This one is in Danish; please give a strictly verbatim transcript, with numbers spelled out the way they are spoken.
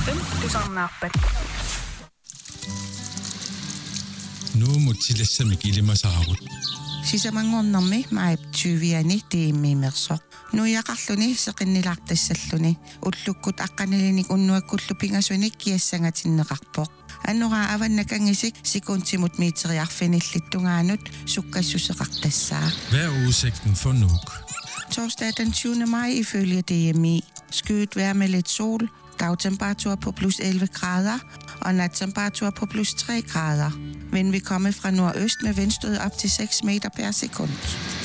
Sen tusannappen. Nu må tillæssamme gilde saarut. Sisamangornermi maip tyviani tiimmiimersoq. Nuiaqarluni seqinnilaqtassalluni ullukkut aqqanilinik unnuakkullu pingasunik kiassangatinneqarpoq. Annora avannakangisik sekuntimut miiteriarfinillittungaanut sukkassuseqartassaa. Hvad er udsigten for Nuuk? Torsdag den tyvende maj ifølge D M I. Skyet vejr med lidt sol, dagtemperatur på plus elleve grader og nattemperatur på plus tre grader. Vind vil komme fra nordøst med vindstød op til seks meter per sekund.